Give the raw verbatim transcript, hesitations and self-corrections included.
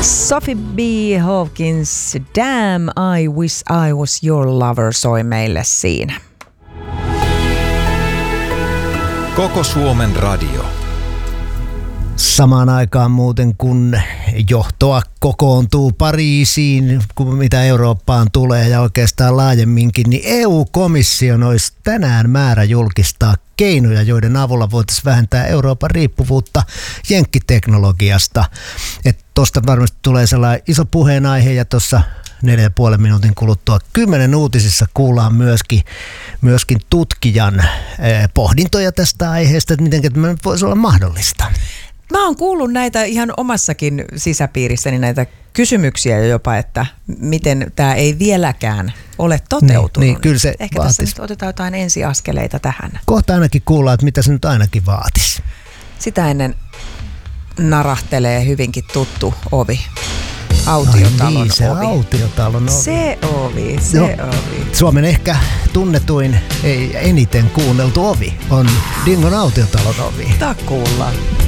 Sophie B. Hawkins, Damn I Wish I Was Your Lover soi meille siinä. Koko Suomen radio. Samaan aikaan muuten kun johtoa kokoontuu Pariisiin, kun mitä Eurooppaan tulee ja oikeastaan laajemminkin, niin E U-komission olisi tänään määrä julkistaa keinoja, joiden avulla voitaisiin vähentää Euroopan riippuvuutta jenkkiteknologiasta. Tuosta varmasti tulee sellainen iso puheenaihe ja tuossa neljän ja puolen minuutin kuluttua kymmenen uutisissa kuullaan myöskin, myöskin tutkijan eh, pohdintoja tästä aiheesta, että miten tämä voisi olla mahdollista. Mä oon kuullut näitä ihan omassakin sisäpiirissäni näitä kysymyksiä jopa, että miten tämä ei vieläkään ole toteutunut. Niin, niin, kyllä se Ehkä vaatis. tässä nyt otetaan jotain ensiaskeleita tähän. Kohta ainakin kuullaan, että mitä se nyt ainakin vaatisi. Sitä ennen narahtelee hyvinkin tuttu ovi. Autiotalon Ai niin, se ovi. Autiotalon ovi. Se ovi, se no, ovi. Suomen ehkä tunnetuin, ei eniten kuunneltu ovi on Dingon Autiotalon ovi. Takuulla.